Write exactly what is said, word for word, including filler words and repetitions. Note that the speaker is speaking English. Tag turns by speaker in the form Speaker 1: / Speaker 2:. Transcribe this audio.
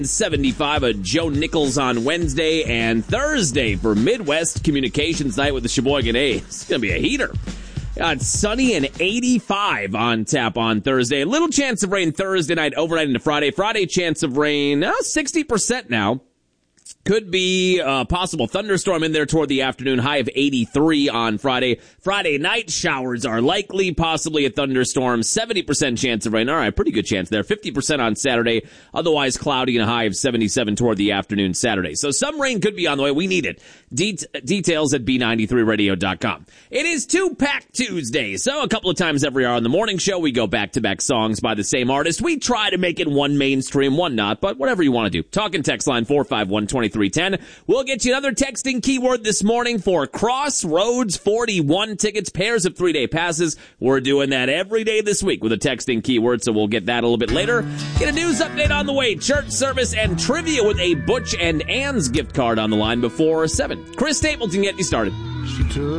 Speaker 1: seventy-five, a Joe Nichols on Wednesday and Thursday for Midwest Communications Night with the Sheboygan A's. It's going to be a heater. Uh, it's sunny and eighty-five on tap on Thursday. A little chance of rain Thursday night, overnight into Friday. Friday, chance of rain, uh, sixty percent now. Could be a possible thunderstorm in there toward the afternoon, high of eighty-three on Friday. Friday night, showers are likely, possibly a thunderstorm, seventy percent chance of rain. All right, pretty good chance there. fifty percent on Saturday, otherwise cloudy and a high of seventy-seven toward the afternoon Saturday. So some rain could be on the way. We need it. De- details at B ninety-three radio dot com. It is Two-Pack Tuesday, so a couple of times every hour on the morning show, we go back-to-back songs by the same artist. We try to make it one mainstream, one not, but whatever you want to do. Talk and text line four five one, two three one zero. We'll get you another texting keyword this morning for Crossroads forty-one tickets, pairs of three-day passes. We're doing that every day this week with a texting keyword, so we'll get that a little bit later. Get a news update on the way, church service, and trivia with a Butch and Ann's gift card on the line before seven. Chris Stapleton, get you started.
Speaker 2: She took